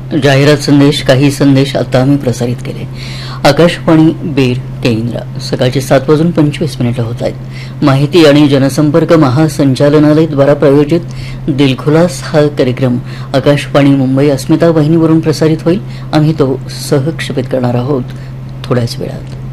जाहिरात संदेश काही संदेश आता आम्ही प्रसारित केले. आकाशवाणी बेर केंद्र सकाळचे 7:25 होत आहेत. माहिती आणि जनसंपर्क महासंचालनालय द्वारा प्रायोजित दिलखुलास हा कार्यक्रम आकाशवाणी मुंबई अस्मिता वाहिनीवरून प्रसारित होईल. आम्ही तो सहक्षेपित करणार आहोत थोड्याच वेळात.